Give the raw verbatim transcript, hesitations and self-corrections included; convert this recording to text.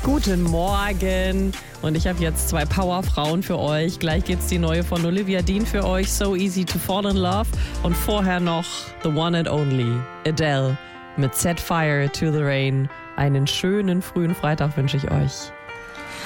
Guten Morgen. Und ich habe jetzt zwei Powerfrauen für euch. Gleich gibt's die neue von Olivia Dean für euch, So Easy to Fall in Love. Und vorher noch The One and Only, Adele mit Set Fire to the Rain. Einen schönen frühen Freitag wünsche ich euch.